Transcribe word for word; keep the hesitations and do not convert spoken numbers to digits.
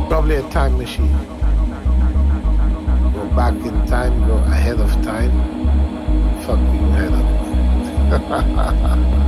Probably a time machine. Go back in time, go ahead of time. Fuck you, ahead of